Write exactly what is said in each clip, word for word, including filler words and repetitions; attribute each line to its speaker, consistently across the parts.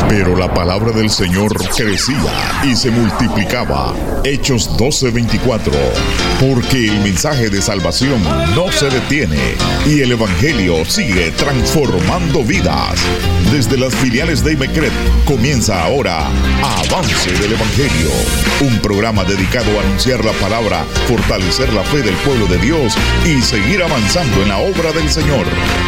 Speaker 1: Pero la palabra del Señor crecía y se multiplicaba. Hechos doce veinticuatro. Porque el mensaje de salvación no se detiene y el Evangelio sigue transformando vidas. Desde las filiales de IMECRED comienza ahora Avance del Evangelio, un programa dedicado a anunciar la palabra, fortalecer la fe del pueblo de Dios y seguir avanzando en la obra del Señor.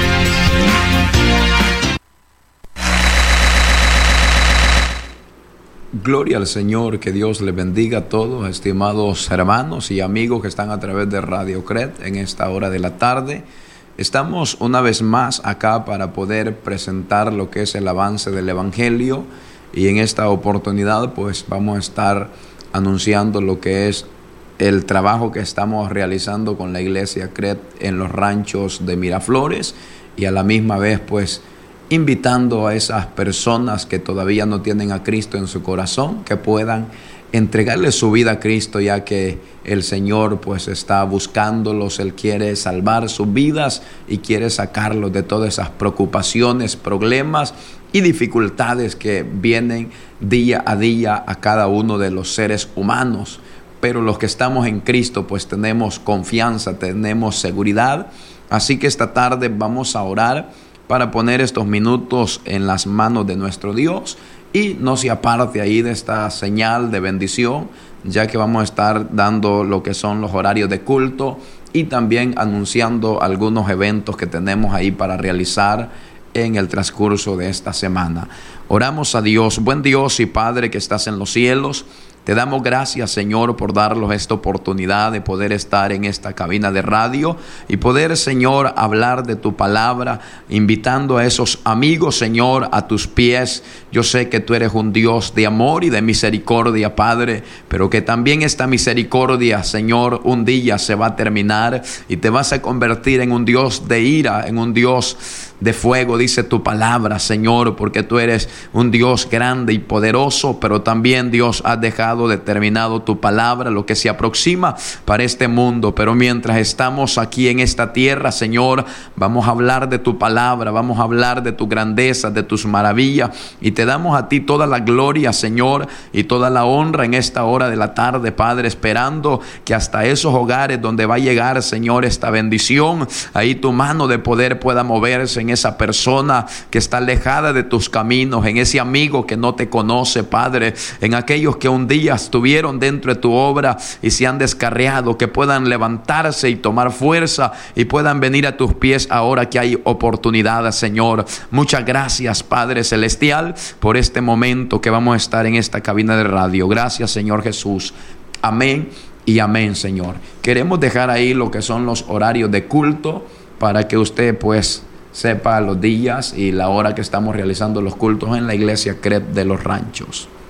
Speaker 2: Gloria al Señor, que Dios le bendiga a todos, estimados hermanos y amigos que están a través de Radio Cred en esta hora de la tarde. Estamos una vez más acá para poder presentar lo que es el avance del Evangelio, y en esta oportunidad pues vamos a estar anunciando lo que es el trabajo que estamos realizando con la Iglesia Cred en los ranchos de Miraflores, y a la misma vez pues invitando a esas personas que todavía no tienen a Cristo en su corazón, que puedan entregarle su vida a Cristo, ya que el Señor pues está buscándolos. Él quiere salvar sus vidas y quiere sacarlos de todas esas preocupaciones, problemas y dificultades que vienen día a día a cada uno de los seres humanos. Pero los que estamos en Cristo pues tenemos confianza, tenemos seguridad. Así que esta tarde vamos a orar para poner estos minutos en las manos de nuestro Dios, y no se aparte ahí de esta señal de bendición, ya que vamos a estar dando lo que son los horarios de culto y también anunciando algunos eventos que tenemos ahí para realizar en el transcurso de esta semana. Oramos a Dios. Buen Dios y Padre que estás en los cielos, te damos gracias, Señor, por darnos esta oportunidad de poder estar en esta cabina de radio y poder, Señor, hablar de tu palabra, invitando a esos amigos, Señor, a tus pies. Yo sé que tú eres un Dios de amor y de misericordia, Padre, pero que también esta misericordia, Señor, un día se va a terminar y te vas a convertir en un Dios de ira, en un Dios de fuego, dice tu palabra, Señor, porque tú eres un Dios grande y poderoso, pero también, Dios, has dejado determinado tu palabra, lo que se aproxima para este mundo. Pero mientras estamos aquí en esta tierra, Señor, vamos a hablar de tu palabra, vamos a hablar de tu grandeza, de tus maravillas, y te damos a ti toda la gloria, Señor, y toda la honra en esta hora de la tarde, Padre, esperando que hasta esos hogares donde va a llegar, Señor, esta bendición, ahí tu mano de poder pueda moverse en esa persona que está alejada de tus caminos, en ese amigo que no te conoce, Padre, en aquellos que un día estuvieron dentro de tu obra y se han descarriado, que puedan levantarse y tomar fuerza y puedan venir a tus pies ahora que hay oportunidad, Señor. Muchas gracias, Padre Celestial, por este momento que vamos a estar en esta cabina de radio. Gracias, Señor Jesús. Amén y amén, Señor. Queremos dejar ahí lo que son los horarios de culto para que usted pues sepa los días y la hora que estamos realizando los cultos en la Iglesia Cred de los Ranchos.